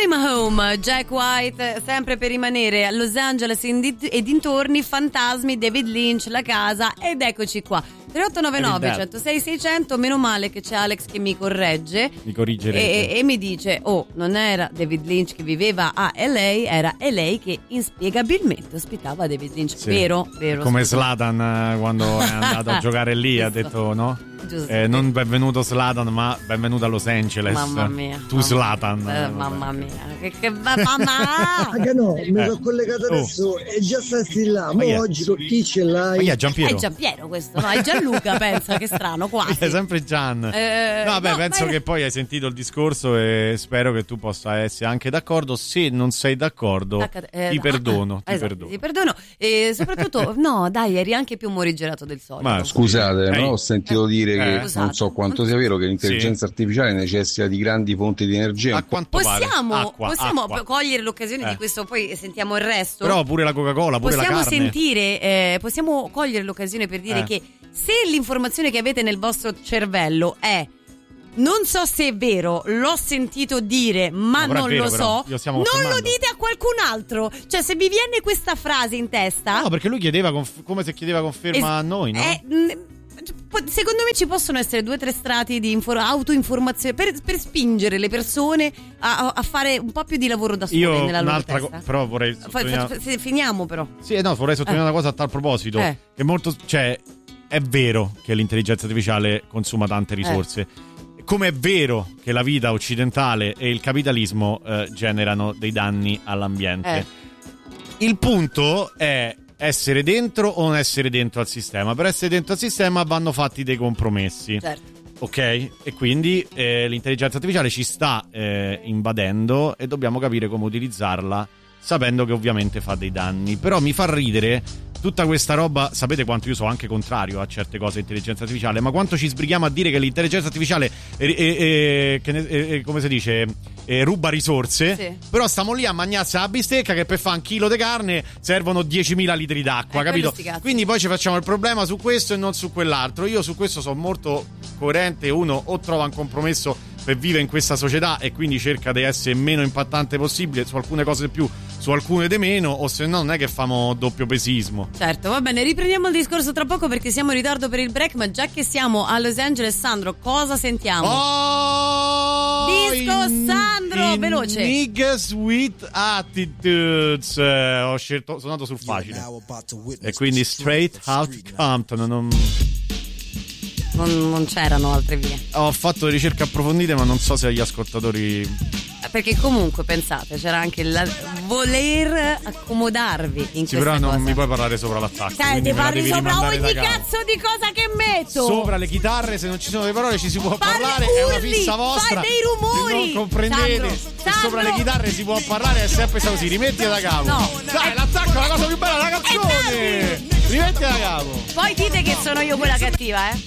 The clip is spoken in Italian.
Coming Home, Jack White, sempre per rimanere a Los Angeles e dintorni, fantasmi, David Lynch, la casa, ed eccoci qua. 3899 106 600. Meno male che c'è Alex che mi corregge, e mi dice: oh, non era David Lynch che viveva a LA, era LA che inspiegabilmente ospitava David Lynch. Sì. Vero come Zlatan quando è andato a giocare lì ha detto no? Non benvenuto Zlatan, ma benvenuto a Los Angeles. Mamma mia. Tu Zlatan. Mamma mia. Che mamma. No, mi sono collegato adesso e già stai là. Ma oggi con chi ce l'hai? Ma chi è Giampiero? È Giampiero questo, no? È Gianluca, pensa, che strano, quasi. È sempre Gian. Penso che poi hai sentito il discorso e spero che tu possa essere anche d'accordo. Se non sei d'accordo, ti perdono. Ti perdono. E soprattutto, no, dai, eri anche più morigerato del solito. Ma scusate, no? Ho sentito dire che non so quanto sia vero che l'intelligenza artificiale necessita di grandi fonti di energia. Possiamo cogliere l'occasione di questo, poi sentiamo il resto. Però pure la Coca-Cola, pure la carne. Possiamo cogliere l'occasione per dire che se l'informazione che avete nel vostro cervello è non so se è vero, l'ho sentito dire, ma non lo so, non lo dite a qualcun altro. Cioè, se vi viene questa frase in testa... No, perché lui chiedeva come se chiedeva conferma a noi, no? Secondo me ci possono essere 2 o 3 strati di autoinformazione per spingere le persone a fare un po' più di lavoro da sole nella loro testa. Però vorrei finiamo però. Sì, no, vorrei sottolineare una cosa a tal proposito. Che è vero che l'intelligenza artificiale consuma tante risorse. Come è vero che la vita occidentale e il capitalismo generano dei danni all'ambiente. Il punto è essere dentro o non essere dentro al sistema. Per essere dentro al sistema vanno fatti dei compromessi. Certo. Ok? E quindi l'intelligenza artificiale ci sta invadendo e dobbiamo capire come utilizzarla, sapendo che ovviamente fa dei danni. Però mi fa ridere tutta questa roba. Sapete quanto io sono anche contrario a certe cose intelligenza artificiale, ma quanto ci sbrighiamo a dire che l'intelligenza artificiale come si dice, ruba risorse, sì. Però stiamo lì a mangiarsi la bistecca che per fare un chilo di carne servono 10.000 litri d'acqua, capito? Quindi poi ci facciamo il problema su questo e non su quell'altro. Io su questo sono molto coerente. Uno o trova un compromesso per vivere in questa società e quindi cerca di essere meno impattante possibile su alcune cose di più, su alcune di meno, o se no non è che famo doppio pesismo. Certo, va bene, riprendiamo il discorso tra poco perché siamo in ritardo per il break, ma già che siamo a Los Angeles, Sandro, cosa sentiamo? Disco Sandro, veloce. Niggas with Attitudes. Ho scelto, sono andato sul facile. E quindi Straight Out Compton. Non c'erano altre vie. Ho fatto ricerche approfondite, ma non so se agli ascoltatori. Perché comunque pensate, c'era anche il voler accomodarvi in questa però non cosa. Mi puoi parlare sopra l'attacco. Ti parli sopra ogni cazzo di cosa che metto. Sopra le chitarre, se non ci sono le parole ci si può parlare, è una fissa vostra. Fai dei rumori. Non comprendete. Se sopra le chitarre si può parlare, è sempre così. Rimettila da capo. No. Dai, l'attacco è la cosa più bella della canzone. Rimettila da capo. Poi dite che sono io quella cattiva,